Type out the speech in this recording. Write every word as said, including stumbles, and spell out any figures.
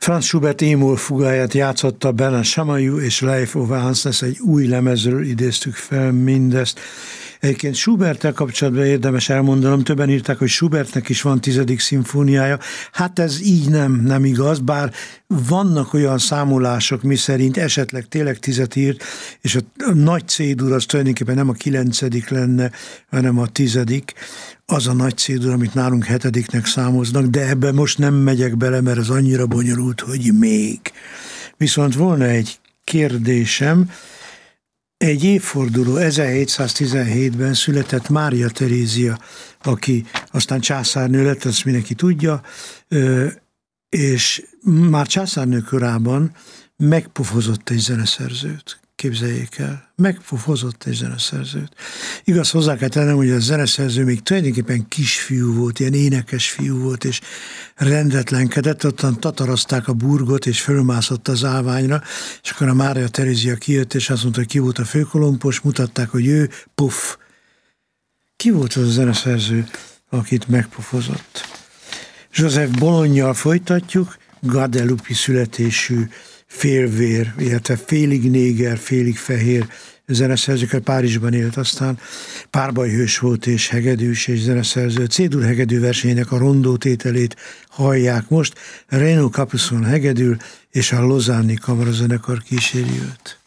Franz Schubert E-moll fugáját játszotta Bernard Chamaillou és Leif Ove Andsnes, egy új lemezről idéztük fel mindezt. Egyébként Schuberttel kapcsolatban érdemes elmondanom, többen írták, hogy Schubertnek is van tizedik szimfóniája. Hát ez így nem, nem igaz, bár vannak olyan számolások, miszerint esetleg tényleg tizet írt, és a nagy C-dur az tulajdonképpen nem a kilencedik lenne, hanem a tizedik. Az a nagy C-dur, amit nálunk hetediknek számoznak, de ebben most nem megyek bele, mert az annyira bonyolult, hogy még. Viszont volna egy kérdésem. Egy évforduló, ezerhétszáztizenhétben született Mária Terézia, aki aztán császárnő lett, azt mindenki tudja, és már császárnő korában megpofozott egy zeneszerzőt. Képzeljék el, megpofozott egy zeneszerzőt. Igaz, hozzá kell tennem, hogy a zeneszerző még tulajdonképpen kisfiú volt, ilyen énekes fiú volt, és rendetlenkedett, ottan tatarazták a burgot, és fölmászott az állványra, és akkor a Mária Terézia kijött, és azt mondta, hogy ki volt a főkolompos, mutatták, hogy ő, puff. Ki volt az a zeneszerző, akit megpofozott? Joseph Bolognyal folytatjuk, Guadeloupe születésű, félvér, illetve félig néger, félig fehér zeneszerzőkkel Párizsban élt, aztán párbajhős volt és hegedűs és zeneszerző. C-dur hegedű versenyének a rondó tételét hallják most, Renaud Capuçon hegedül és a Lausanne-i kamarazenekar kíséri őt.